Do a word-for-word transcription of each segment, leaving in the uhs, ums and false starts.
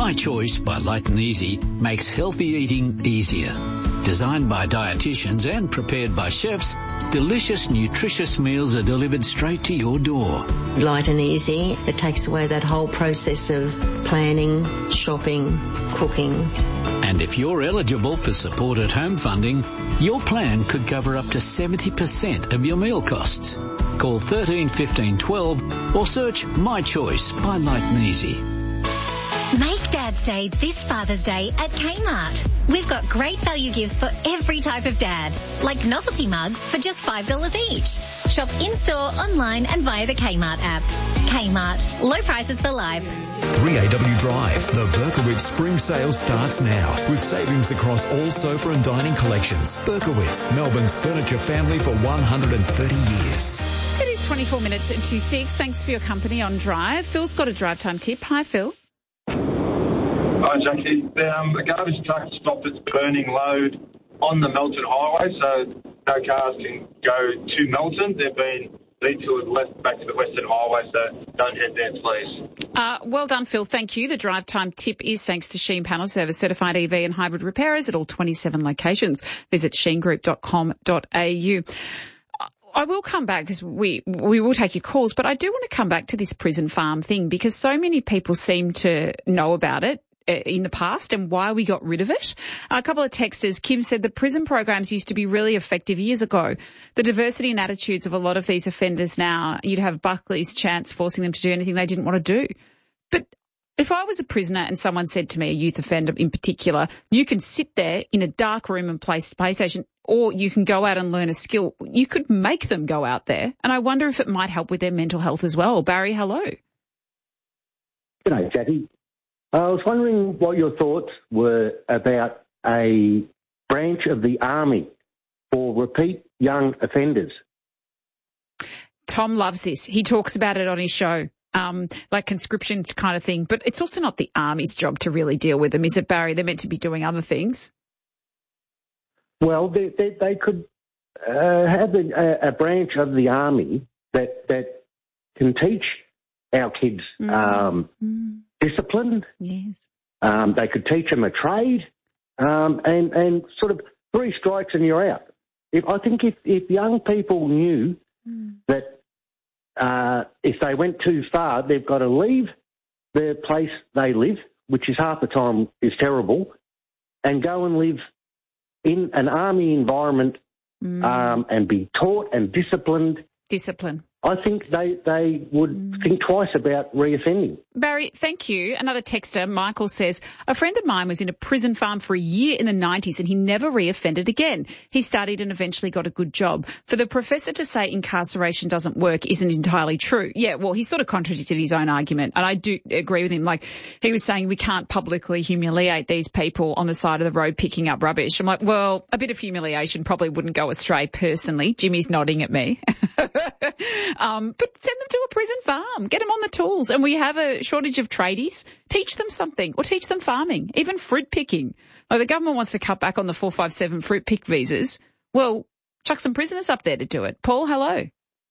My Choice by Light and Easy makes healthy eating easier. Designed by dietitians and prepared by chefs, delicious, nutritious meals are delivered straight to your door. Light and easy, it takes away that whole process of planning, shopping, cooking. And if you're eligible for support at home funding, your plan could cover up to seventy percent of your meal costs. Call thirteen fifteen twelve or search My Choice by Light and Easy. Make Dad's Day this Father's Day at Kmart. We've got great value gifts for every type of dad, like novelty mugs for just five dollars each. Shop in-store, online and via the Kmart app. Kmart. Low prices for life. three A W Drive. The Berkowitz Spring Sale starts now with savings across all sofa and dining collections. Berkowitz, Melbourne's furniture family for one hundred thirty years. It is twenty-four minutes to six. Thanks for your company on Drive. Phil's got a drive time tip. Hi, Phil. Hi, Jackie. The, um, the garbage truck stopped its burning load on the Melton Highway, so no cars can go to Melton. They've been detoured left back to the Western Highway, so don't head there, please. Uh, well done, Phil. Thank you. The drive time tip is thanks to Sheen Panel Service, certified E V and hybrid repairers at all twenty-seven locations. Visit sheen group dot com dot a u. I will come back because we we will take your calls, but I do want to come back to this prison farm thing because so many people seem to know about it in the past and why we got rid of it. A couple of texters, Kim said the prison programs used to be really effective years ago. The diversity and attitudes of a lot of these offenders now, you'd have Buckley's chance forcing them to do anything they didn't want to do. But if I was a prisoner and someone said to me, a youth offender in particular, you can sit there in a dark room and play PlayStation, or you can go out and learn a skill, you could make them go out there. And I wonder if it might help with their mental health as well. Barry, hello. G'day, Jackie. I was wondering what your thoughts were about a branch of the Army for repeat young offenders. Tom loves this. He talks about it on his show, um, like conscription kind of thing. But it's also not the Army's job to really deal with them, is it, Barry? They're meant to be doing other things. Well, they, they, they could uh, have a, a branch of the Army that, that can teach our kids mm. Um, mm. discipline. Yes. Um, they could teach them a trade, um, and and sort of three strikes and you're out. If I think if, if young people knew mm. that uh, if they went too far, they've got to leave the place they live, which is half the time is terrible, and go and live in an army environment mm. um, and be taught and disciplined. Discipline. I think they, they would mm. think twice about reoffending. Barry, thank you. Another texter, Michael, says, a friend of mine was in a prison farm for a year in the nineties and he never reoffended again. He studied and eventually got a good job. For the professor to say incarceration doesn't work isn't entirely true. Yeah, well, he sort of contradicted his own argument, and I do agree with him. Like, he was saying we can't publicly humiliate these people on the side of the road picking up rubbish. I'm like, well, a bit of humiliation probably wouldn't go astray personally. Jimmy's nodding at me. Um, but send them to a prison farm. Get them on the tools. And we have a shortage of tradies. Teach them something, or teach them farming, even fruit picking. Like, the government wants to cut back on the four five seven fruit pick visas. Well, chuck some prisoners up there to do it. Paul, hello.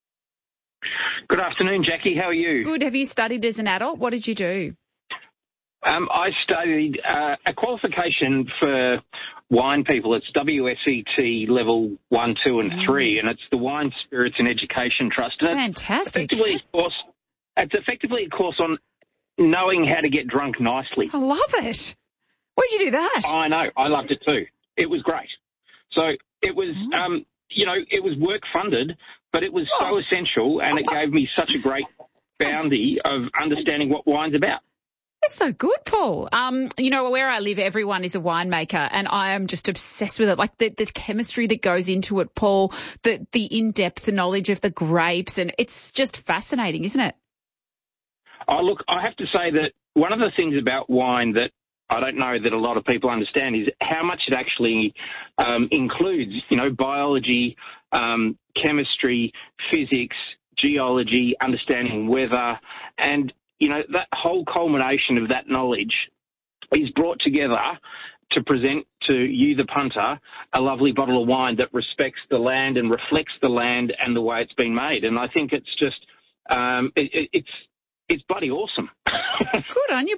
Good afternoon, Jackie. How are you? Good. Have you studied as an adult? What did you do? Um, I studied uh, a qualification for wine people. It's W S E T level one, two, and three, and it's the Wine, Spirits and Education Trust. And Fantastic. It's effectively, a course, it's effectively a course on knowing how to get drunk nicely. I love it. Where'd you do that? I know. I loved it too. It was great. So it was, oh. um, you know, it was work funded, but it was oh. so essential, and it gave me such a great bounty of understanding what wine's about. That's so good, Paul. Um, you know, where I live, everyone is a winemaker, and I am just obsessed with it. Like the, the chemistry that goes into it, Paul, the, the in-depth knowledge of the grapes, and it's just fascinating, isn't it? Oh, look, I have to say that one of the things about wine that I don't know that a lot of people understand is how much it actually um, includes, you know, biology, um, chemistry, physics, geology, understanding weather, and you know, that whole culmination of that knowledge is brought together to present to you, the punter, a lovely bottle of wine that respects the land and reflects the land and the way it's been made. And I think it's just, um, it, it's, it's bloody awesome. Good on you,